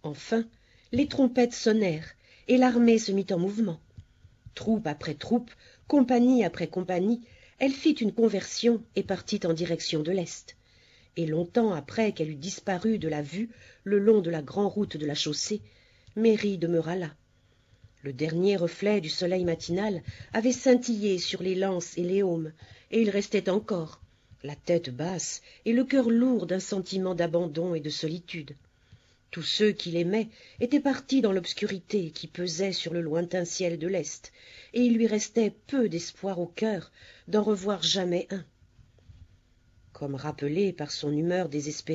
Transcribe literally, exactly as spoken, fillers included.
Enfin, les trompettes sonnèrent, et l'armée se mit en mouvement. Troupe après troupe, compagnie après compagnie, elle fit une conversion et partit en direction de l'Est. Et longtemps après qu'elle eut disparu de la vue le long de la grande route de la chaussée, Mary demeura là. Le dernier reflet du soleil matinal avait scintillé sur les lances et les aumes, et il restait encore, la tête basse et le cœur lourd d'un sentiment d'abandon et de solitude. Tous ceux qui l'aimaient étaient partis dans l'obscurité qui pesait sur le lointain ciel de l'Est, et il lui restait peu d'espoir au cœur d'en revoir jamais un. Comme rappelé par son humeur désespérée,